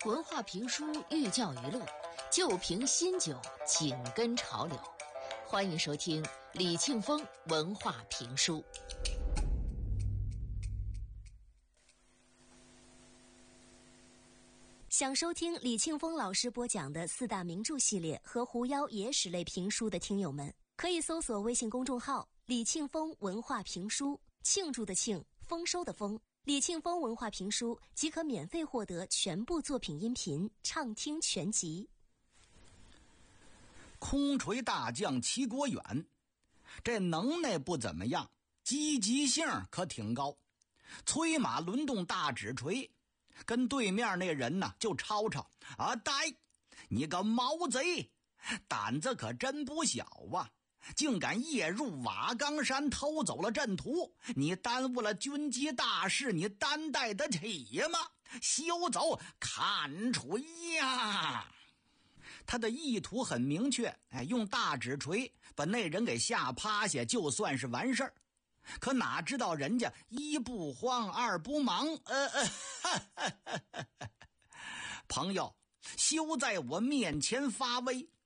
文化评书寓教于乐，旧瓶新酒紧跟潮流。欢迎收听李庆峰文化评书。 想收听李庆峰老师播讲的四大名著系列和狐妖野史类评书的听友们，可以搜索微信公众号李庆峰文化评书，庆祝的庆，丰收的丰，李庆峰文化评书即可免费获得全部作品音频畅听全集。 空锤大将齐国远，这能耐不怎么样，积极性可挺高。催马轮动大指锤，跟对面那人呢就吵吵啊！呆，你个毛贼，胆子可真不小啊！竟敢夜入瓦岗山偷走了阵图，你耽误了军机大事，你担待得起吗？休走，砍锤呀！他的意图很明确，用大指锤把那人给吓趴下，就算是完事儿。可哪知道人家一不慌二不忙，朋友，休在我面前发威，